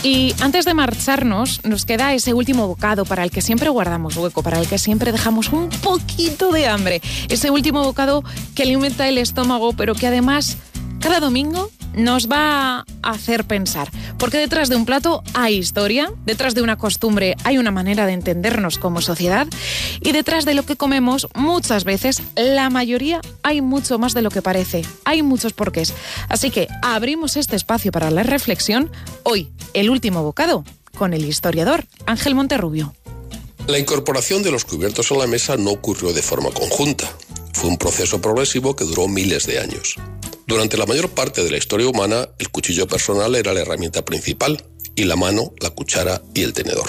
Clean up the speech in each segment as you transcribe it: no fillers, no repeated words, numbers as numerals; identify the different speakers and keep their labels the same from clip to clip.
Speaker 1: Y antes de marcharnos, nos queda ese último bocado para el que siempre guardamos hueco, para el que siempre dejamos un poquito de hambre. Ese último bocado que alimenta el estómago, pero que además cada domingo nos va a hacer pensar. Porque detrás de un plato hay historia, detrás de una costumbre hay una manera de entendernos como sociedad y detrás de lo que comemos muchas veces, la mayoría, hay mucho más de lo que parece. Hay muchos porqués. Así que abrimos este espacio para la reflexión. Hoy, el último bocado, con el historiador Ángel Monterrubio.
Speaker 2: La incorporación de los cubiertos a la mesa no ocurrió de forma conjunta. Fue un proceso progresivo que duró miles de años. Durante la mayor parte de la historia humana, el cuchillo personal era la herramienta principal y la mano, la cuchara y el tenedor.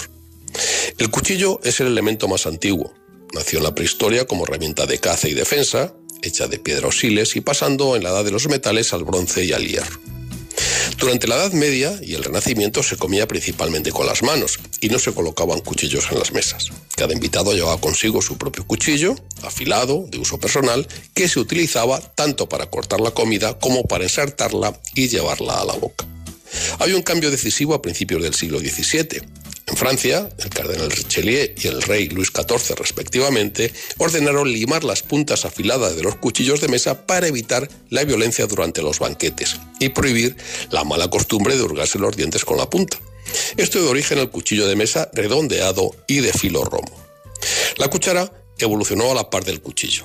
Speaker 2: El cuchillo es el elemento más antiguo. Nació en la prehistoria como herramienta de caza y defensa, hecha de piedra o siles y pasando en la edad de los metales al bronce y al hierro. Durante la Edad Media y el Renacimiento se comía principalmente con las manos y no se colocaban cuchillos en las mesas. Cada invitado llevaba consigo su propio cuchillo, afilado, de uso personal, que se utilizaba tanto para cortar la comida como para ensartarla y llevarla a la boca. Había un cambio decisivo a principios del siglo XVII. En Francia, el cardenal Richelieu y el rey Luis XIV, respectivamente, ordenaron limar las puntas afiladas de los cuchillos de mesa para evitar la violencia durante los banquetes y prohibir la mala costumbre de hurgarse los dientes con la punta. Esto dio origen al cuchillo de mesa redondeado y de filo romo. La cuchara evolucionó a la par del cuchillo.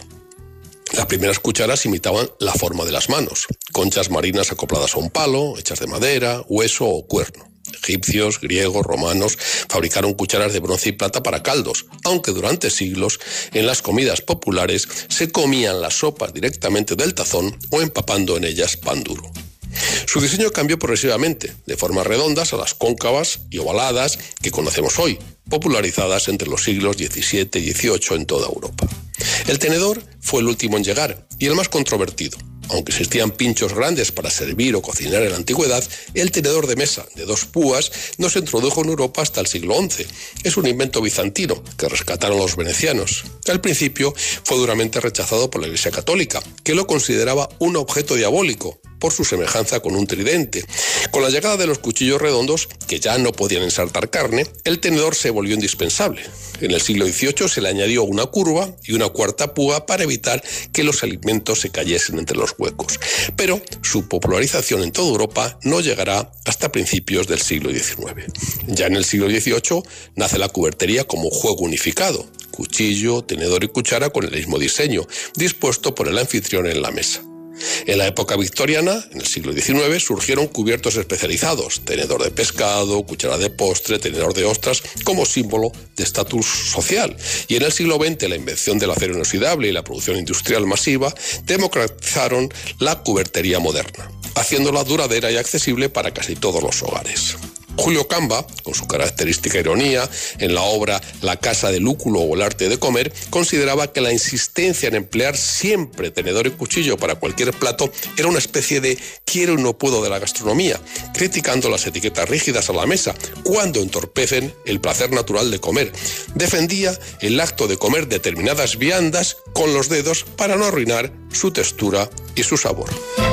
Speaker 2: Las primeras cucharas imitaban la forma de las manos, conchas marinas acopladas a un palo, hechas de madera, hueso o cuerno. Egipcios, griegos, romanos fabricaron cucharas de bronce y plata para caldos, aunque durante siglos en las comidas populares se comían las sopas directamente del tazón o empapando en ellas pan duro. Su diseño cambió progresivamente, de formas redondas a las cóncavas y ovaladas que conocemos hoy, popularizadas entre los siglos XVII y XVIII en toda Europa. El tenedor fue el último en llegar y el más controvertido. Aunque existían pinchos grandes para servir o cocinar en la antigüedad, el tenedor de mesa de dos púas no se introdujo en Europa hasta el siglo XI. Es un invento bizantino que rescataron los venecianos. Al principio fue duramente rechazado por la Iglesia Católica, que lo consideraba un objeto diabólico por su semejanza con un tridente. Con la llegada de los cuchillos redondos, que ya no podían ensartar carne, el tenedor se volvió indispensable. En el siglo XVIII se le añadió una curva y una cuarta púa para evitar que los alimentos se cayesen entre los huecos. Pero su popularización en toda Europa no llegará hasta principios del siglo XIX. Ya en el siglo XVIII nace la cubertería como juego unificado: cuchillo, tenedor y cuchara con el mismo diseño, dispuesto por el anfitrión en la mesa. En la época victoriana, en el siglo XIX, surgieron cubiertos especializados: tenedor de pescado, cuchara de postre, tenedor de ostras, como símbolo de estatus social. Y en el siglo XX, la invención del acero inoxidable y la producción industrial masiva democratizaron la cubertería moderna, haciéndola duradera y accesible para casi todos los hogares. Julio Camba, con su característica ironía, en la obra La casa del lúculo o el arte de comer, consideraba que la insistencia en emplear siempre tenedor y cuchillo para cualquier plato era una especie de quiero y no puedo de la gastronomía, criticando las etiquetas rígidas a la mesa cuando entorpecen el placer natural de comer. Defendía el acto de comer determinadas viandas con los dedos para no arruinar su textura y su sabor.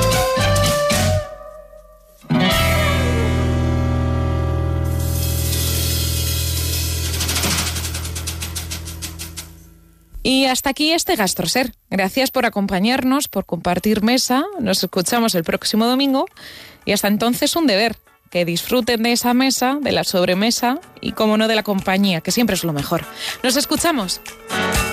Speaker 1: Y hasta aquí este Gastroser. Gracias por acompañarnos, por compartir mesa. Nos escuchamos el próximo domingo. Y hasta entonces un deber: que disfruten de esa mesa, de la sobremesa y, como no, de la compañía, que siempre es lo mejor. Nos escuchamos.